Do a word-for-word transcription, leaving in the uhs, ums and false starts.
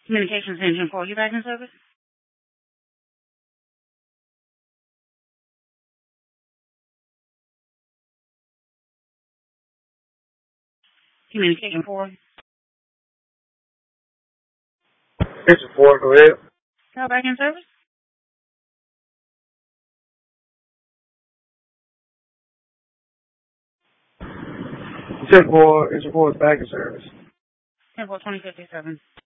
Communications engine four, you back in service? Communication four. Engine four, go ahead. Y'all back in service? Engine four, engine four is back in service. ten four twenty fifty-seven.